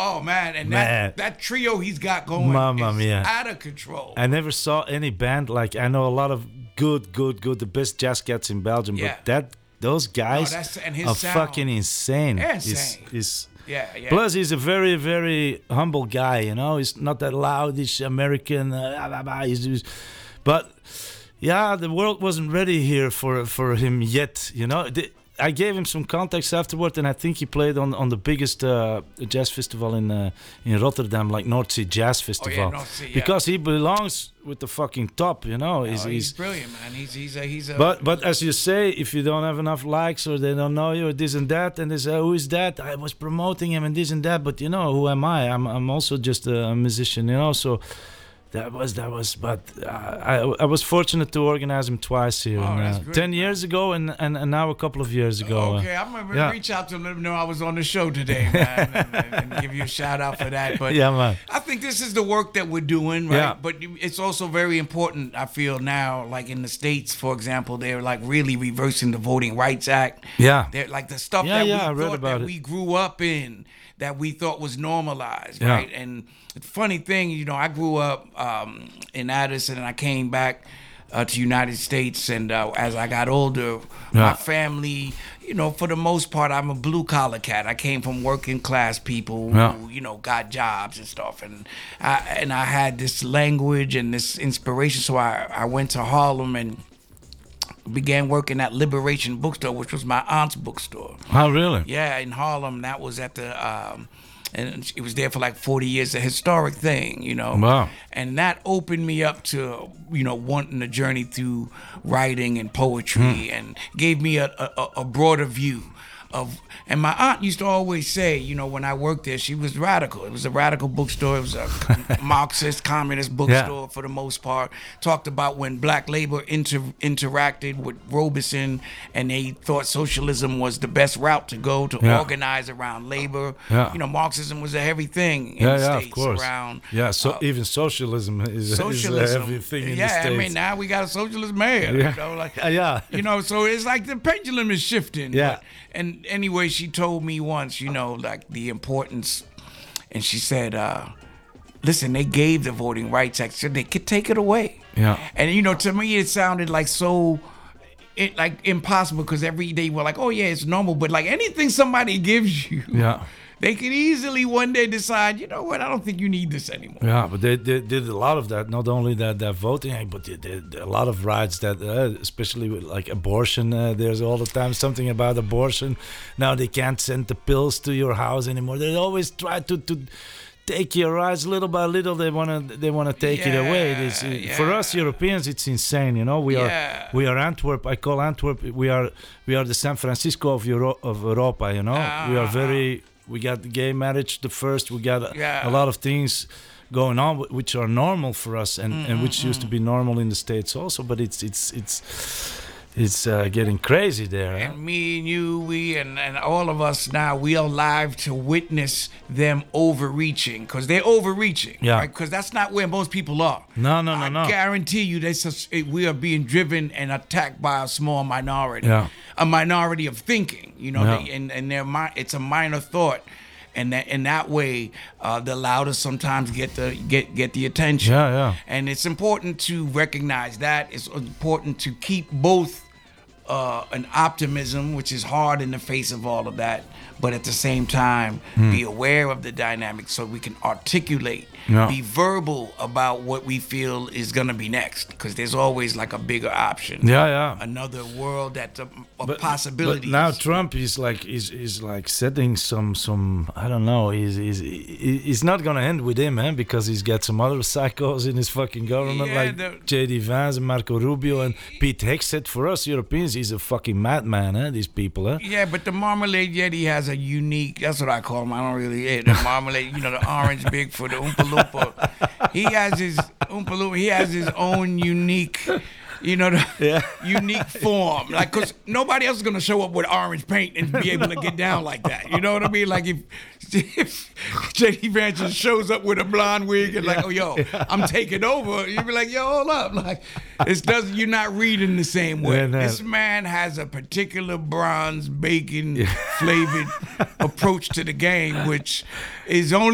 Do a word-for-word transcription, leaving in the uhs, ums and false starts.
Oh man, and Man. that that trio he's got going Mamma is mia. out of control. I never saw any band like I know a lot of good, good, good, the best jazz cats in Belgium, Yeah. but that those guys that's- and his are sound. fucking insane. They're Is insane. is yeah, yeah. plus he's a very, very humble guy. You know, he's not that loud. He's American, uh, blah, blah, blah. He's, he's- but yeah, the world wasn't ready here for for him yet. You know. The, I gave him some context afterward, and I think he played on, on the biggest uh, jazz festival in uh, in Rotterdam, like North Sea Jazz Festival, North Sea, yeah. because he belongs with the fucking top, you know. Oh, He's, he's, he's, brilliant, man. He's he's a he's a. but but as you say, if you don't have enough likes or they don't know you or this and that, and they say, who is that? I was promoting him and this and that, but you know, who am I? I'm I'm also just a, a musician, you know. So. That was that was, but uh, I I was fortunate to organize him twice here, Oh, and, that's uh, great, ten man. years ago, and, and, and now a couple of years ago. uh, Okay, I'm gonna yeah. reach out to him, let him know I was on the show today, man, and, and, and give you a shout out for that. But Yeah, man. I think this is the work that we're doing, right? Yeah. But it's also very important. I feel now, like in the States, for example, they're like really reversing the Voting Rights Act. Yeah. They're like the stuff Yeah, that yeah, I we read thought about that it. we grew up in, that we thought was normalized, Yeah. right? And the funny thing, you know, I grew up um, in Addison, and I came back uh, to United States, and uh, as I got older, Yeah. my family, you know, for the most part, I'm a blue collar cat. I came from working class people Yeah. who, you know, got jobs and stuff, and I and I had this language and this inspiration. So I I went to Harlem and began working at Liberation Bookstore, which was my aunt's bookstore. Oh, really? Yeah, in Harlem, that was at the, um, and it was there for like forty years, a historic thing, you know. Wow. And that opened me up to, you know, wanting to journey through writing and poetry, and gave me a, a, a broader view of, and my aunt used to always say, you know, when I worked there, she was radical. It was a radical bookstore. It was a Marxist, communist bookstore for the most part. Talked about when black labor inter- interacted with Robeson, and they thought socialism was the best route to go to Yeah. organize around labor. Yeah. You know, Marxism was a heavy thing in Yeah, the yeah, of States course. around. Yeah, so uh, even socialism is, socialism. is a heavy thing in yeah, the States. I mean, now we got a socialist mayor. Yeah. You know, like, Yeah, yeah. You know, so it's like the pendulum is shifting. Yeah. But, and anyway, she told me once, you know, like the importance, and she said, uh, listen, they gave the Voting Rights Act, so they could take it away. Yeah. And, you know, to me, it sounded like so... It like impossible, because every day we're like, oh yeah, it's normal, but like anything somebody gives you, Yeah. they could easily one day decide, you know what, I don't think you need this anymore. Yeah, but they, they did a lot of that. Not only that, that voting, but they did a lot of rights that, uh, especially with like abortion. Uh, there's all the time something about abortion. Now they can't send the pills to your house anymore. They always try to, to take your rights little by little. They wanna they wanna take it away. It is, Yeah, For yeah. us Europeans, it's insane. You know, we Yeah. are we are Antwerp. I call Antwerp. We are we are the San Francisco of Euro, of Europa. You know, we are very. We got gay marriage the first. We got a, Yeah. a lot of things going on wh- which are normal for us, and, and which used to be normal in the States also. But it's it's it's it's uh, getting crazy there. Huh? And me and you, we and, and all of us now, we are alive to witness them overreaching, because they're overreaching. Yeah. Because that's not where most people are. No, no, no, I no. guarantee you, this is, it- we are being driven and attacked by a small minority. Yeah. A minority of thinking. You know, Yeah. they, and and their mi- it's a minor thought. And that in that way, uh, the loudest sometimes get the get get the attention. Yeah, yeah. And it's important to recognize that. It's important to keep both uh, an optimism, which is hard in the face of all of that, but at the same time, Hmm. be aware of the dynamics so we can articulate, Yeah. be verbal about what we feel is going to be next, because there's always like a bigger option. Yeah, yeah. Another world that's a, a But- possibility. But now Trump is like is is like setting some some I don't know. He's he's he's not gonna end with him, eh? Because he's got some other psychos in his fucking government, Yeah, like the- J D Vance and Marco Rubio and Pete Hegseth. For us Europeans, he's a fucking madman, eh? These people, eh? Yeah, but the Marmalade Yeti has a unique, that's what I call him. I don't really, yeah, the Marmalade, you know, the orange Bigfoot, the Oompa Loompa. He has his, Oompa Loompa, he has his own unique, you know, the Yeah. unique form. Like, because nobody else is going to show up with orange paint and be able to get down like that. You know what I mean? Like, if, if J D Vance just shows up with a blonde wig and like, oh, yo, I'm taking over, you'd be like, yo, hold up. Like, this doesn't, you're not reading the same way. Yeah, no. This man has a particular bronze bacon flavored approach to the game, which is only